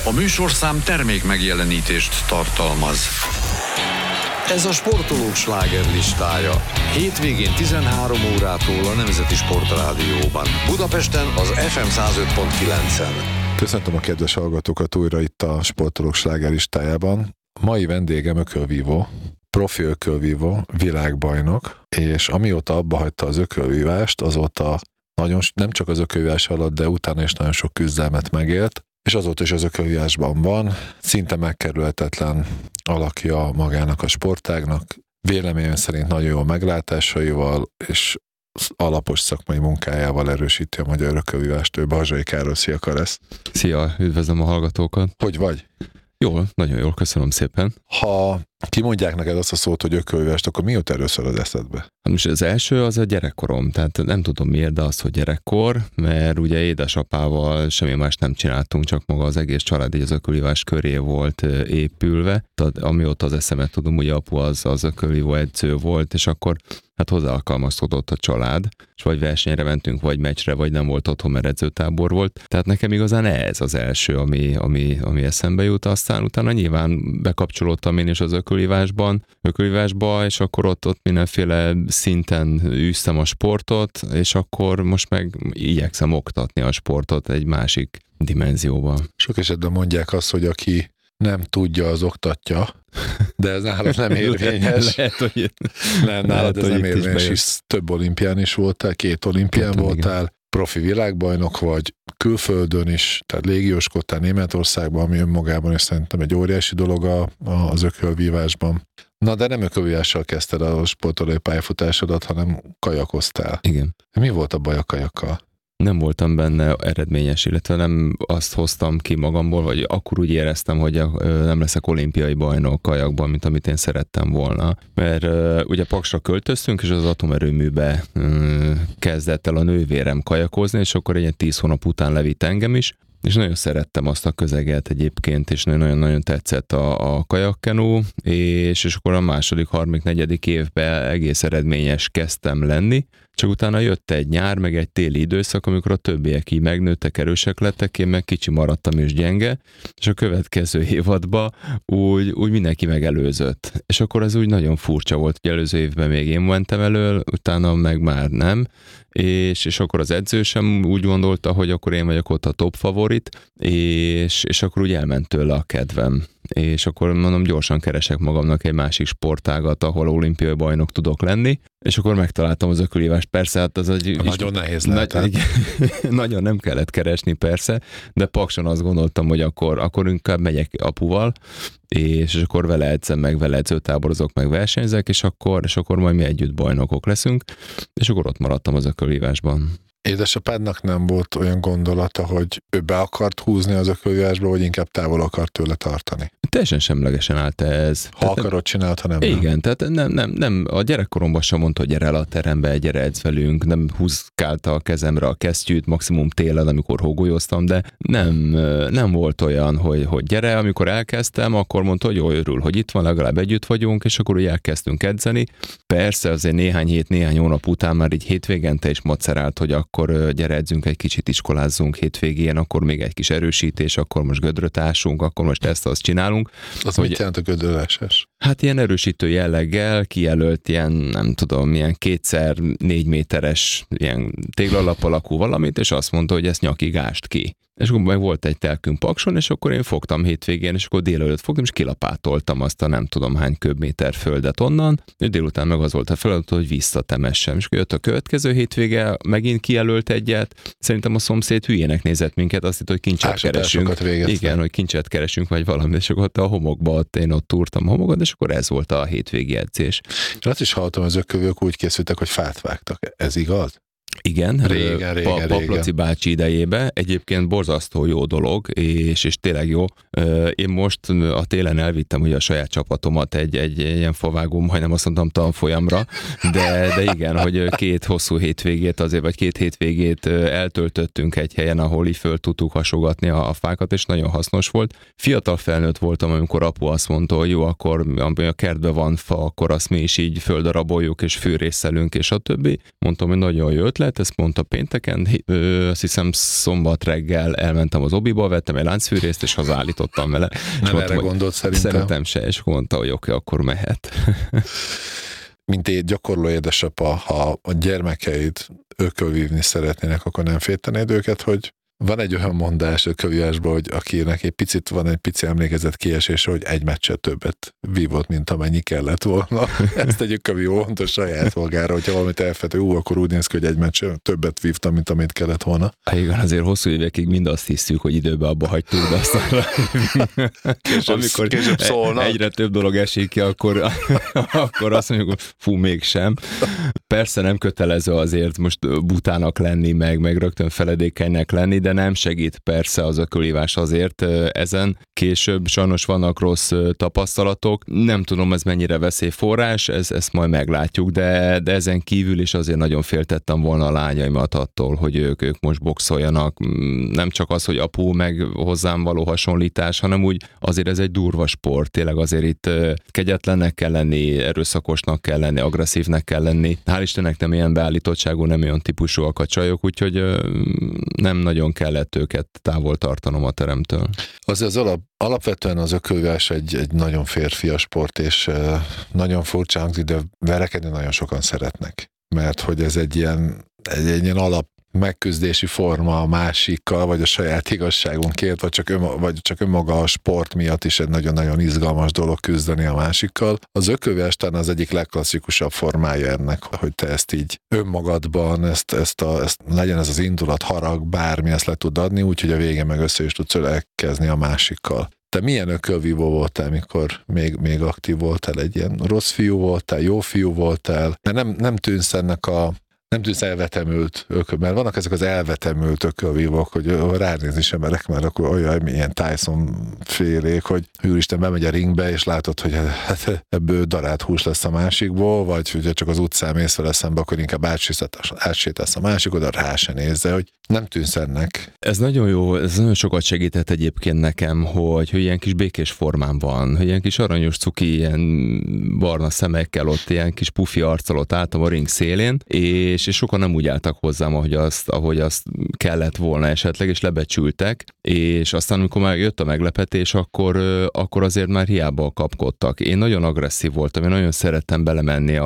A műsorszám termék megjelenítést tartalmaz. Ez a sportolók slágerlistája. Hétvégén 13 órától a Nemzeti Sportrádióban. Budapesten az FM 105.9-en. Köszöntöm a kedves hallgatókat újra itt a sportolók slágerlistájában. Mai vendégem ökölvívó, profi ökölvívó, világbajnok, és amióta abba hagyta az ökölvívást, azóta nem csak az ökölvívás alatt, de utána is nagyon sok küzdelmet megélt, és azóta is az ökölvívásban van, szinte megkerülhetetlen alakja magának a sportágnak, véleményem szerint nagyon jó meglátásaival, és alapos szakmai munkájával erősíti a magyar ökölvívást. Ő Balzsai Károly. Szia, Karesz! Szia, üdvözlöm a hallgatókat! Hogy vagy? Jól, nagyon jól, köszönöm szépen. Ha kimondják neked azt a szót, hogy ökölvívást, akkor mi jut először az eszedbe? Hát most az első az a gyerekkorom, tehát nem tudom miért, de az, hogy gyerekkor, mert ugye édesapával semmi más nem csináltunk, csak maga az egész család így az ökölvívás köré volt épülve. Tehát amióta az eszemet tudom, ugye apu az ökölvívó edző volt, és akkor hát hozzáalkalmazkodott a család, és vagy versenyre mentünk, vagy meccsre, vagy nem volt otthon, mert edzőtábor volt. Tehát nekem igazán ez az első, ami eszembe jut. Aztán utána nyilván bekapcsolódtam én is az ökölvívásba, és akkor ott mindenféle szinten űztem a sportot, és akkor most meg igyekszem oktatni a sportot egy másik dimenzióba. Sok esetben mondják azt, hogy aki nem tudja, az oktatja, de ez nálad nem érvényes. Nálad ez nem érvényes, és több olimpián is voltál, 2 olimpián voltál, igen. Profi világbajnok vagy, külföldön is, tehát légióskodtál Németországban, ami önmagában is szerintem egy óriási dolog az ökölvívásban. Na, de nem ökölvívással kezdted a sportolói pályafutásodat, hanem kajakoztál. Igen. Mi volt a baj a kajakkal? Nem voltam benne eredményes, illetve nem azt hoztam ki magamból, vagy akkor úgy éreztem, hogy nem leszek olimpiai bajnok kajakban, mint amit én szerettem volna. Mert ugye Paksra költöztünk, és az atomerőműbe kezdett el a nővérem kajakozni, és akkor egy 10 hónap után levitt engem is, és nagyon szerettem azt a közeget egyébként, és nagyon-nagyon tetszett a kajakkenú, és akkor a második, harmadik, negyedik évben egész eredményes kezdtem lenni, csak utána jött egy nyár, meg egy téli időszak, amikor a többiek így megnőttek, erősek lettek, én meg kicsi maradtam és gyenge, és a következő évadban úgy mindenki megelőzött. És akkor ez úgy nagyon furcsa volt, hogy előző évben még én mentem elől, utána meg már nem, és akkor az edző sem úgy gondolta, hogy akkor én vagyok ott a top favorit, és akkor úgy elment tőle a kedvem. És akkor mondom, gyorsan keresek magamnak egy másik sportágat, ahol olimpiai bajnok tudok lenni, és akkor megtaláltam az ökölvívást. Persze, hát az egy... Nagyon nehéz lehet. Nagyon nem kellett keresni, persze, de Pakson azt gondoltam, hogy akkor inkább megyek apuval, és akkor vele edzem, meg vele edzőtáborozok, meg versenyzek, és akkor majd mi együtt bajnokok leszünk, és akkor ott maradtam az ökölvívásban. Édesapádnak nem volt olyan gondolata, hogy ő be akart húzni az ökölvívásba, vagy inkább távol akart tőle tartani? Teljesen semlegesen állt ez. Ha akarod, csinált, ha nem. Igen, tehát nem, a gyerekkoromban sem mondta, hogy gyere el a terembe, gyere edz velünk, nem húzkálta a kezemre a kesztyűt, maximum télen, amikor hógolyoztam, de nem volt olyan, hogy gyere, amikor elkezdtem, akkor mondta, hogy jó, örül, hogy itt van, legalább együtt vagyunk, és akkor úgy elkezdtünk edzeni. Persze azért néhány hét, néhány hónap után már így hétvégente is macerált, hogy akkor gyere edzünk, egy kicsit iskolázzunk hétvégén, akkor még egy kis erősítés, akkor most gödröt ásunk, akkor most ezt-azt csinálunk. Az mit jelent a gödrölásás? Hát ilyen erősítő jelleggel kijelölt ilyen, nem tudom, ilyen 2x4 méteres ilyen téglalap alakú valamit, és azt mondta, hogy ezt nyakig ást ki. És akkor meg volt egy telkünk Pakson, és akkor én fogtam hétvégén, és akkor délelőtt fogtam, és kilapátoltam azt a nem tudom hány köbméter földet onnan, és délután meg az volt a feladat, hogy visszatemessem. És akkor jött a következő hétvége, megint kijelölt egyet, szerintem a szomszéd hülyének nézett minket, azt hitt, hogy kincset keresünk. Igen, hogy kincset keresünk, vagy valami, és akkor ott a homokba, én ott túrtam a homokot, és akkor ez volt a hétvégi edzés. Azt is hallottam, az ökölvők úgy készültek, hogy fát vágtak. Ez igaz? Igen, régen. Paplaci bácsi idejébe, egyébként borzasztó jó dolog, és tényleg jó. Én most a télen elvittem ugye a saját csapatomat egy ilyen favágó, majdnem azt mondtam tanfolyamra, de igen, hogy 2 hosszú hétvégét azért, vagy 2 hétvégét eltöltöttünk egy helyen, ahol így föl tudtuk hasogatni a fákat, és nagyon hasznos volt. Fiatal felnőtt voltam, amikor apu azt mondta, hogy jó, akkor a kertben van fa, akkor azt mi is így földaraboljuk, és fűrészelünk, és a többi. Mondtam, hogy nagyon jó ötlet, volt, ezt mondta pénteken, azt hiszem szombat reggel elmentem az obiba, vettem egy láncfűrészt, és hazállítottam vele. Nem erre gondolt szerintem. Szerintem se, és mondta, hogy oké, akkor mehet. Mint egy gyakorló édesapa, ha a gyermekeid ökölvívni szeretnének, akkor nem féltenéd őket, hogy van egy olyan mondás a kövívásban, hogy akinek egy picit van egy pici emlékezet kiesése, hogy egy meccset többet vívott, mint amennyi kellett volna. Ezt egy kövívó mondta saját magára, hogyha valamit elfető, akkor úgy néz ki, hogy egy meccset többet vívtam, mint amit kellett volna. Igen, azért hosszú évekig mind azt hiszük, hogy időben abba hagytuk, de aztán amikor később szólnak. Egyre több dolog esik ki, akkor azt mondjuk, hogy fú, mégsem. Persze nem kötelező azért most butának lenni, meg rögtön feledékenynek lenni, de nem segít persze az ökölívás azért ezen. Később sajnos vannak rossz tapasztalatok. Nem tudom, ez mennyire veszélyforrás, ezt majd meglátjuk, de ezen kívül is azért nagyon féltettem volna a lányaimat attól, hogy ők most boxoljanak. Nem csak az, hogy apu meg hozzám való hasonlítás, hanem úgy azért ez egy durva sport. Tényleg azért itt kegyetlennek kell lenni, erőszakosnak kell lenni, agresszívnek kell lenni. Hál' Istennek nem ilyen beállítottságú, nem olyan típusúak a csajok, úgyhogy nem nagyon kellett őket távol tartanom a teremtől. Azért alapvetően az ökölvívás egy nagyon férfias sport, és nagyon furcsa hangzik, de verekedni nagyon sokan szeretnek. Mert hogy ez egy ilyen alap megküzdési forma a másikkal, vagy a saját igazságunkért, vagy csak önmaga a sport miatt is egy nagyon-nagyon izgalmas dolog küzdeni a másikkal. Az ökölvívás talán az egyik legklasszikusabb formája ennek, hogy te ezt így önmagadban, ezt legyen ez az indulat, harag, bármi, ezt le tud adni, úgyhogy a végén meg össze is tudsz ölelkezni a másikkal. Te milyen ökölvívó voltál, mikor még aktív voltál? Egy ilyen rossz fiú voltál, jó fiú voltál? Mert nem tűnsz elvetemült ököl, mert vannak ezek az elvetemült ökölvívók, hogy ránézni sem merek, mert akkor olyan ilyen Tyson félék, hogy úristen bemegy a ringbe, és látod, hogy hát ebből darált hús lesz a másikból, vagy hogyha csak az utcán mész vele szembe, akkor inkább átsétálsz a másik oda, rá se nézze, hogy nem tűnsz ennek. Ez nagyon jó, ez nagyon sokat segített egyébként nekem, hogy ilyen kis békés formán van, hogy ilyen kis aranyos cuki, ilyen barna szemekkel ott, ilyen kis pufi arccal ott álltam a ring szélén, és sokan nem úgy álltak hozzám, ahogy azt kellett volna esetleg, és lebecsültek, és aztán, amikor már jött a meglepetés, akkor azért már hiába kapkodtak. Én nagyon agresszív voltam, én nagyon szerettem belemenni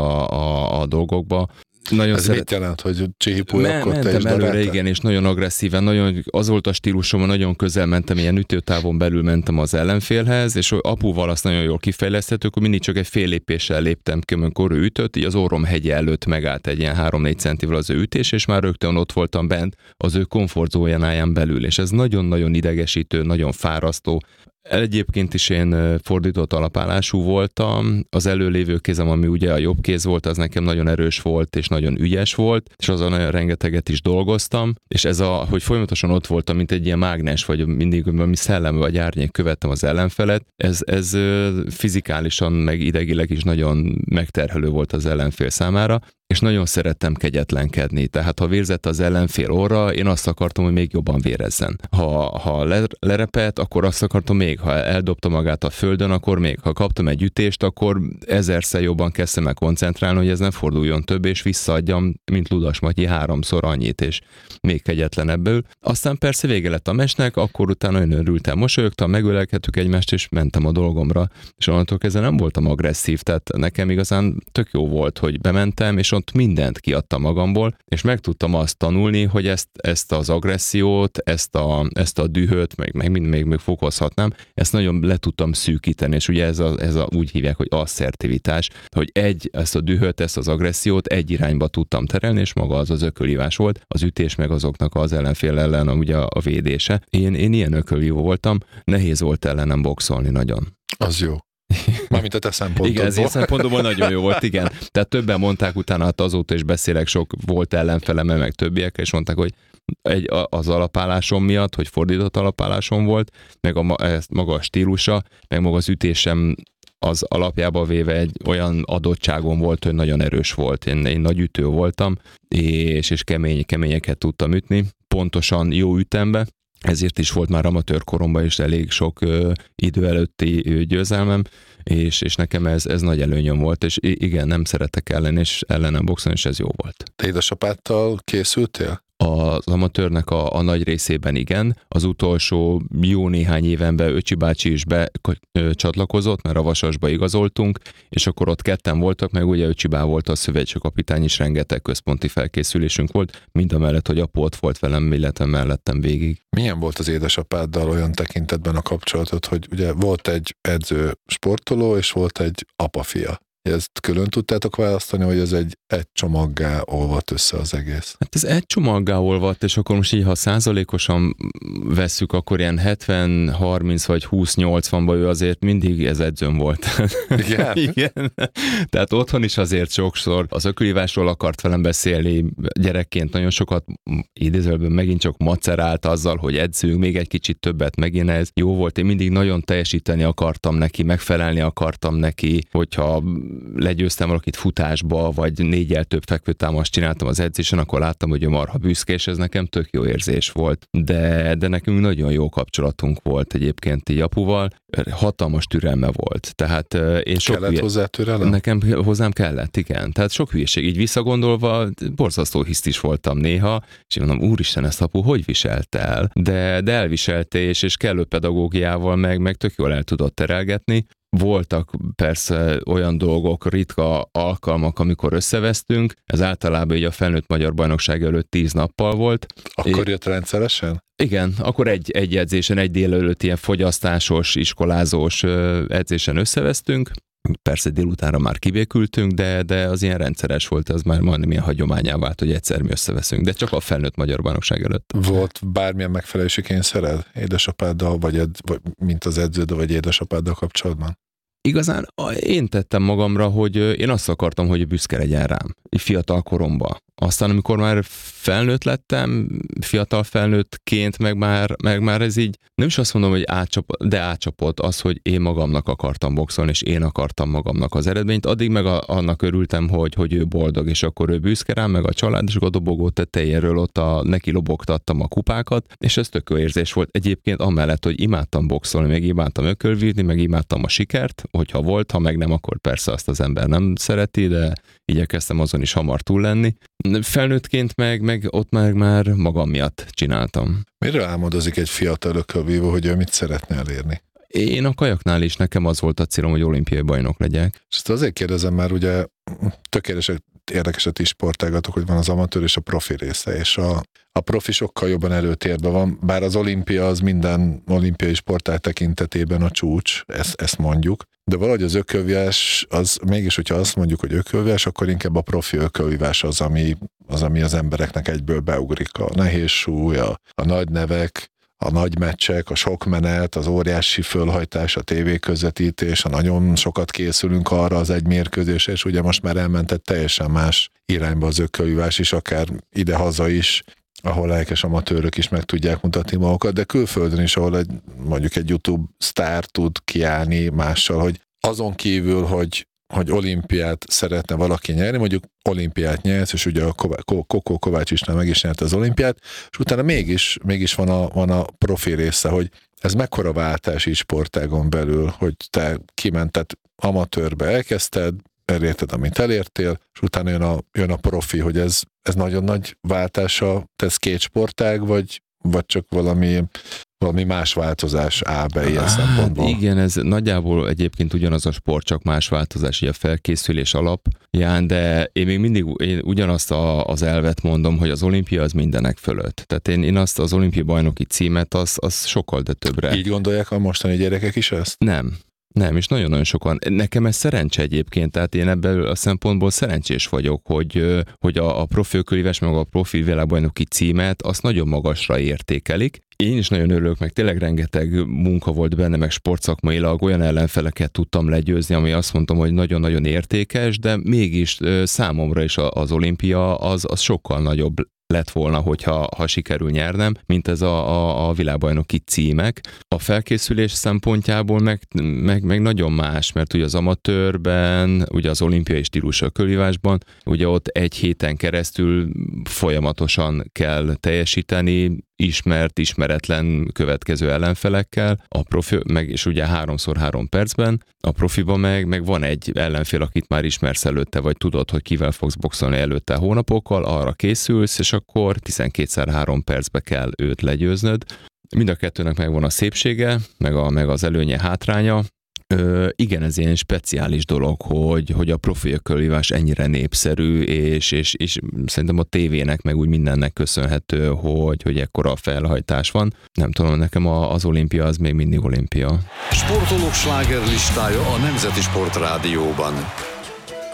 a dolgokba. Ez mit jelent, hogy csípúj, akkor te is előre, igen, és nagyon agresszíven, az volt a stílusom, nagyon közel mentem, ilyen ütőtávon belül mentem az ellenfélhez, és apuval azt nagyon jól kifejlesztettük, hogy mindig csak egy fél lépéssel léptem ki, amikor ő ütött, így az orrom hegye előtt megállt egy ilyen 3-4 centivel az ő ütés, és már rögtön ott voltam bent az ő komfortzónáján belül, és ez nagyon-nagyon idegesítő, nagyon fárasztó. Egyébként is én fordított alapállású voltam, az előlévő kézem, ami ugye a jobb kéz volt, az nekem nagyon erős volt, és nagyon ügyes volt, és azon nagyon rengeteget is dolgoztam, és hogy folyamatosan ott voltam, mint egy ilyen mágnes, vagy mindig valami szellem vagy árnyék követtem az ellenfelet, ez fizikálisan, meg idegileg is nagyon megterhelő volt az ellenfél számára, és nagyon szerettem kegyetlenkedni. Tehát ha vérzett az ellenfél orra, én azt akartam, hogy még jobban vérezzen. Ha lerepett, akkor azt akartam még. Ha eldobta magát a földön, akkor még. Ha kaptam egy ütést, akkor ezerszer jobban kezdtem el koncentrálni, hogy ez ne forduljon több, és visszaadjam, mint Ludas Matyi 3-szor annyit, és még kegyetlenebből. Aztán persze vége lett a meccsnek, akkor utána nagyon örültem, mosolyogtam, megölelkedtük egymást, és mentem a dolgomra. És onnantól kezdve nem voltam agresszív, tehát nekem igazán tök jó volt, hogy bementem, és ott mindent kiadtam magamból, és meg tudtam azt tanulni, hogy ezt az agressziót, ezt a dühöt, meg még fokozhatnám, ezt nagyon le tudtam szűkíteni, és ugye úgy hívják, hogy asszertivitás, hogy ezt a dühöt, ezt az agressziót egy irányba tudtam terelni, és maga az ökölívás volt, az ütés meg azoknak az ellenfél ellen ugye a védése. Én ilyen ökölívó voltam, nehéz volt ellenem boxolni nagyon. Az jó. Mármint a te szempontodból. Igen, ezért szempontból nagyon jó volt, igen. Tehát többen mondták utána, hát azóta is beszélek, sok volt ellenfelem, meg többiek, és mondták, hogy az alapállásom miatt, hogy fordított alapállásom volt, meg maga a stílusa, meg maga az ütésem az alapjába véve egy olyan adottságom volt, hogy nagyon erős volt. Én nagy ütő voltam, és keményeket tudtam ütni, pontosan jó ütembe, ezért is volt már amatőr koromban is elég sok idő előtti győzelmem, és nekem ez nagy előnyöm volt, és igen, nem szeretek ellenem boxolni, és ez jó volt. Te édesapádtal készültél? Az amatőrnek a nagy részében igen. Az utolsó jó néhány évenben Öcsi bácsi is becsatlakozott, mert a Vasasba igazoltunk, és akkor ott ketten voltak, meg ugye Öcsi bá volt a szövetségkapitány, is rengeteg központi felkészülésünk volt, mindamellett, hogy apu ott volt velem, illetve mellettem végig. Milyen volt az édesapáddal olyan tekintetben a kapcsolatod, hogy ugye volt egy edző sportoló, és volt egy apa-fia? Ezt külön tudtátok választani, hogy ez egy csomaggá olvadt össze az egész? Hát ez egy csomaggá olvadt, és akkor most így, ha százalékosan vesszük, akkor ilyen 70-30 vagy 20-80-ban ő azért mindig ez edzőm volt. Igen? Igen. Tehát otthon is azért sokszor az ökölhívásról akart velem beszélni, gyerekként nagyon sokat idézőjelben megint csak macerált azzal, hogy edzünk, még egy kicsit többet, megint ez jó volt. Én mindig nagyon teljesíteni akartam neki, megfelelni akartam neki, hogyha legyőztem valakit futásba, vagy 4-jel több fekvőtámaszt csináltam az edzésen, akkor láttam, hogy ő marha büszke, és ez nekem tök jó érzés volt. De nekünk nagyon jó kapcsolatunk volt egyébként így apuval, hatalmas türelme volt. Tehát én kellett hozzá türelem? Nekem hozzám kellett, igen. Tehát sok hülyeség. Így visszagondolva, borzasztó hisztis voltam néha, és én mondom, úristen, ezt apu hogy viselt el? De elviselte, és kellő pedagógiával meg tök jól el tudott terelgetni. Voltak persze olyan dolgok, ritka alkalmak, amikor összevesztünk, ez általában így a felnőtt magyar bajnokság előtt 10 nappal volt. Akkor jött rendszeresen? Igen, akkor egy edzésen, egy délelőtt ilyen fogyasztásos, iskolázós edzésen összevesztünk. Persze délutánra már kibékültünk, de az ilyen rendszeres volt, az már majdnem ilyen hagyományá vált, hogy egyszer mi összeveszünk, de csak a felnőtt magyar bajnokság előtt. Volt bármilyen megfelelési kényszered édesapáddal, vagy mint az edződ, vagy édesapáddal kapcsolatban? Igazán én tettem magamra, hogy én azt akartam, hogy büszke legyen rám, fiatal koromban. Aztán, amikor már felnőtt lettem, fiatal felnőttként, meg már ez így, nem is azt mondom, hogy átcsapott az, hogy én magamnak akartam boxolni, és én akartam magamnak az eredményt. Addig meg annak örültem, hogy ő boldog, és akkor ő büszke rám, meg a család, és a dobogó tetejéről ott neki lobogtattam a kupákat, és ez tök jó érzés volt. Egyébként amellett, hogy imádtam boxolni, meg imádtam ökölvívni, meg imádtam a sikert, hogyha volt, ha meg nem, akkor persze azt az ember nem szereti, de igyekeztem azon is hamar túl lenni. Felnőttként meg ott már magam miatt csináltam. Miről álmodozik egy fiatal ökölvívó, hogy ő mit szeretne elérni? Én a kajaknál is nekem az volt a célom, hogy olimpiai bajnok legyek. És ezt azért kérdezem, már ugye érdekeset is sportágatok, hogy van az amatőr és a profi része, és a profi sokkal jobban előtérben van, bár az olimpia az minden olimpiai sportág tekintetében a csúcs, ezt mondjuk, de valahogy az ökölvívás, az mégis, hogyha azt mondjuk, hogy ökölvívás, akkor inkább a profi ökölvívás az, ami az embereknek egyből beugrik. A nehéz súly, a nagy nevek, a nagy meccsek, a sok menet, az óriási fölhajtás, a tévéközvetítés, a nagyon sokat készülünk arra az egy mérkőzésre, és ugye most már elmentett teljesen más irányba az ökölvívás is, akár ide-haza is, ahol lelkes amatőrök is meg tudják mutatni magukat, de külföldön is, ahol mondjuk egy YouTube sztár tud kiállni mással, hogy azon kívül, hogy olimpiát szeretne valaki nyerni, mondjuk olimpiát nyert, és ugye a Kokó Kovácsisnál meg is nyert az olimpiát, és utána mégis van a profi része, hogy ez mekkora váltás így sportágon belül, hogy te kimented amatőrbe, elkezdted, elérted, amit elértél, és utána jön a profi, hogy ez nagyon nagy váltása, ez két sportág, vagy csak valami más változás ilyen szempontból? Igen, ez nagyjából egyébként ugyanaz a sport, csak más változás, a felkészülés alapján, de én még mindig ugyanazt az elvet mondom, hogy az olimpia az mindenek fölött. Tehát én azt az olimpiai bajnoki címet, az sokkal de többre. Így gondolják a mostani gyerekek is ezt? Nem, és nagyon-nagyon sokan. Nekem ez szerencse egyébként, tehát én ebből a szempontból szerencsés vagyok, hogy a profi ökölvívás meg a profi világbajnoki címet azt nagyon magasra értékelik. Én is nagyon örülök, meg tényleg rengeteg munka volt benne, meg sportszakmailag olyan ellenfeleket tudtam legyőzni, ami azt mondtam, hogy nagyon-nagyon értékes, de mégis számomra is az olimpia az sokkal nagyobb lett volna, hogyha sikerül nyernem, mint ez a világbajnoki címek. A felkészülés szempontjából meg nagyon más, mert ugye az amatőrben, ugye az olimpiai stílus ökölvívásban, ugye ott egy héten keresztül folyamatosan kell teljesíteni, ismert, ismeretlen következő ellenfelekkel, a profi, meg és ugye 3x3 percben, a profiban meg van egy ellenfél, akit már ismersz előtte, vagy tudod, hogy kivel fogsz boxolni előtte hónapokkal, arra készülsz, és akkor 12x3 percbe kell őt legyőznöd. Mind a kettőnek megvan a szépsége, meg az előnye, hátránya. Igen, ez ilyen speciális dolog, hogy a profi ökölvívás ennyire népszerű, és szerintem a tévének, meg úgy mindennek köszönhető, hogy ekkora felhajtás van. Nem tudom, nekem az olimpia az még mindig olimpia. Sportolók slágerlistája a Nemzeti Sportrádióban.